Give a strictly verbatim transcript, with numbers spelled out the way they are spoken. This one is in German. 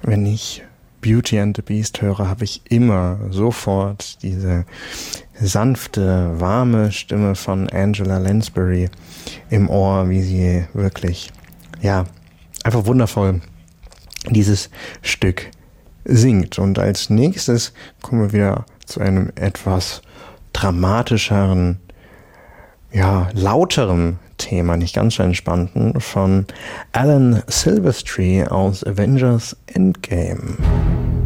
wenn ich Beauty and the Beast höre, habe ich immer sofort diese sanfte, warme Stimme von Angela Lansbury im Ohr, wie sie wirklich, ja, einfach wundervoll dieses Stück singt. Und als nächstes kommen wir wieder zu einem etwas dramatischeren, ja, lauteren Thema, nicht ganz so entspannten, von Alan Silvestri aus Avengers Endgame.